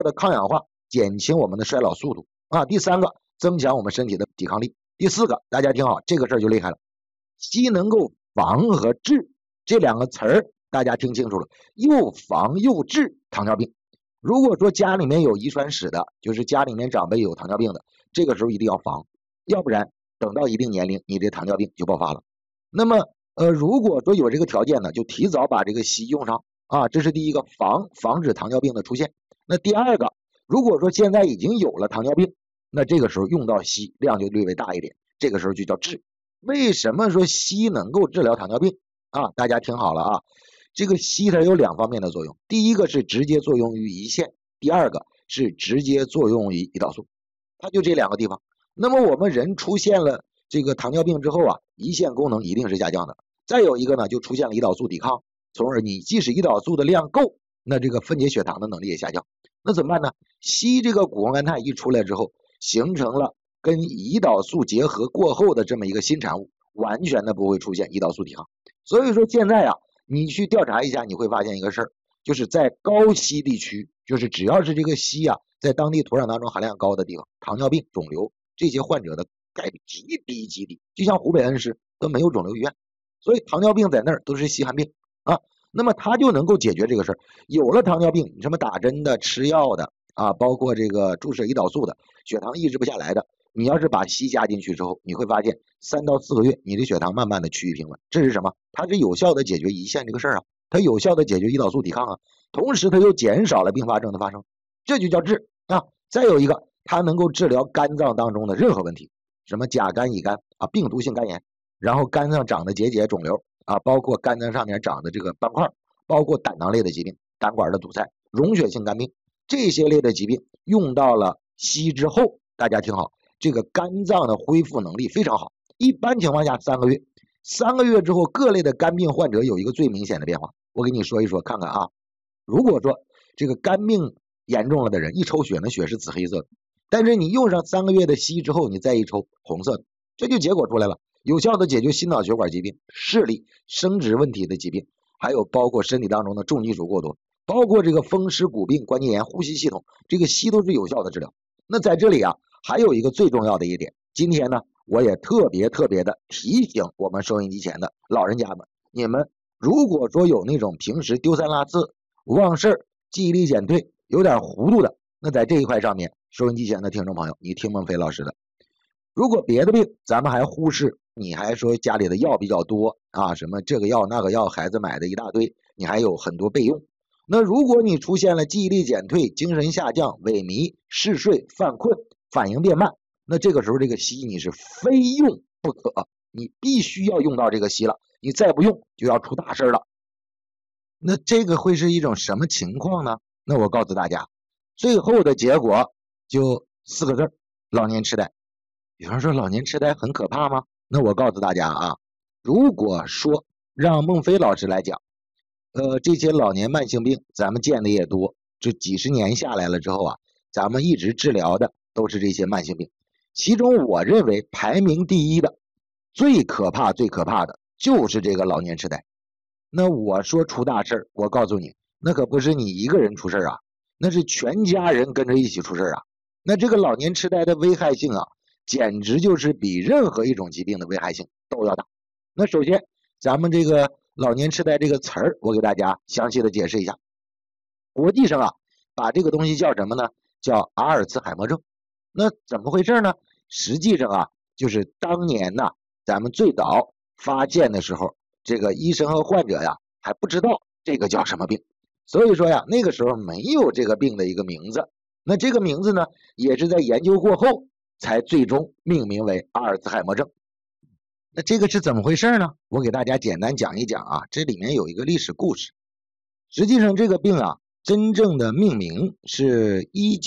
的抗氧化，减轻我们的衰老速度啊。第三个，增强我们身体的抵抗力。第四个，大家听好，这个事儿就厉害了，硒能够防和治这两个词儿，大家听清楚了，又防又治糖尿病。如果说家里面有遗传史的，就是家里面长辈有糖尿病的，这个时候一定要防，要不然等到一定年龄，你这糖尿病就爆发了。那么如果说有这个条件呢，就提早把这个硒用上啊，这是第一个，防止糖尿病的出现。那第二个，如果说现在已经有了糖尿病，那这个时候用到硒量就略微大一点，这个时候就叫治。为什么说硒能够治疗糖尿病啊？大家听好了啊，这个硒它有两方面的作用，第一个是直接作用于胰腺，第二个是直接作用于胰岛素，它就这两个地方。那么我们人出现了这个糖尿病之后啊，胰腺功能一定是下降的。再有一个呢，就出现了胰岛素抵抗，从而你即使胰岛素的量够，那这个分解血糖的能力也下降。那怎么办呢？硒这个谷胱甘肽一出来之后，形成了跟胰岛素结合过后的这么一个新产物，完全的不会出现胰岛素抵抗。所以说现在啊，你去调查一下，你会发现一个事儿，就是在高硒地区，就是只要是这个硒啊，在当地土壤当中含量高的地方，糖尿病、肿瘤这些患者的概率极低极低，就像湖北恩施都没有肿瘤医院，所以糖尿病在那儿都是稀罕病啊。那么它就能够解决这个事儿。有了糖尿病，你什么打针的、吃药的啊，包括这个注射胰岛素的，血糖抑制不下来的，你要是把硒加进去之后，你会发现3到4个月，你的血糖慢慢的趋于平稳。这是什么？它是有效的解决胰腺这个事儿啊，它有效的解决胰岛素抵抗啊，同时它又减少了并发症的发生，这就叫治啊。再有一个，它能够治疗肝脏当中的任何问题，什么甲肝、乙肝啊，病毒性肝炎，然后肝脏长的结节、肿瘤啊，包括肝脏上面长的这个斑块，包括胆囊类的疾病、胆管的堵塞、溶血性肝病这些类的疾病，用到了硒之后，大家听好，这个肝脏的恢复能力非常好。一般情况下3个月，3个月之后，各类的肝病患者有一个最明显的变化，我给你说一说看看啊。如果说这个肝病严重了的人，一抽血，那血是紫黑色的，但是你用上3个月的硒之后，你再一抽，红色的，这就结果出来了，有效的解决心脑血管疾病、视力、生殖问题的疾病，还有包括身体当中的重金属过多，包括这个风湿骨病、关节炎、呼吸系统，这个硒都是有效的治疗。那在这里啊，还有一个最重要的一点，今天呢，我也特别的提醒我们收音机前的老人家们，你们如果说有那种平时丢三落四、忘事儿、记忆力减退、有点糊涂的，那在这一块上面，收音机前的听众朋友，你听孟非老师的。如果别的病咱们还忽视，你还说家里的药比较多啊，什么这个药那个药，孩子买的一大堆，你还有很多备用。那如果你出现了记忆力减退、精神下降、萎靡、嗜睡、犯困、反应变慢，那这个时候这个硒你是非用不可，你必须要用到这个硒了，你再不用就要出大事了。那这个会是一种什么情况呢？那我告诉大家，最后的结果就4个字，老年痴呆。有人说老年痴呆很可怕吗？那我告诉大家啊，如果说让孟非老师来讲，这些老年慢性病咱们见的也多，这几十年下来了之后啊，咱们一直治疗的都是这些慢性病，其中我认为排名第一的、最可怕的就是这个老年痴呆。那我说出大事，我告诉你，那可不是你一个人出事啊，那是全家人跟着一起出事啊。那这个老年痴呆的危害性啊，简直就是比任何一种疾病的危害性都要大。那首先咱们这个老年痴呆这个词儿，我给大家详细的解释一下。国际上啊，把这个东西叫什么呢？叫阿尔茨海默症。那怎么回事呢？实际上啊，就是当年呢，咱们最早发现的时候，这个医生和患者呀还不知道这个叫什么病，所以说呀，那个时候没有这个病的一个名字。那这个名字呢，也是在研究过后才最终命名为阿尔茨海默症。那这个是怎么回事呢？我给大家简单讲一讲啊，这里面有一个历史故事。实际上这个病啊，真正的命名是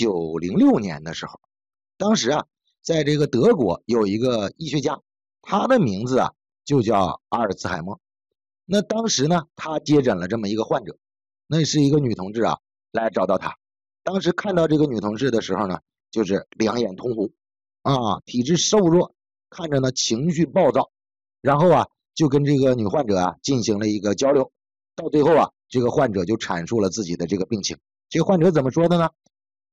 1906年的时候，当时啊，在这个德国有一个医学家，他的名字啊就叫阿尔茨海默。那当时呢，他接诊了这么一个患者，那是一个女同志啊，来找到他。当时看到这个女同志的时候呢，就是两眼通红啊，体质瘦弱，看着呢情绪暴躁，然后啊就跟这个女患者啊进行了一个交流，到最后啊这个患者就阐述了自己的这个病情。这个患者怎么说的呢？